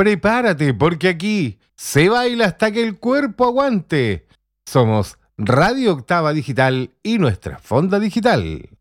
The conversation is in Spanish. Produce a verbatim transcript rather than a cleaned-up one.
prepárate porque aquí se baila hasta que el cuerpo aguante. Somos Radio Octava Digital y nuestra Fonda Digital.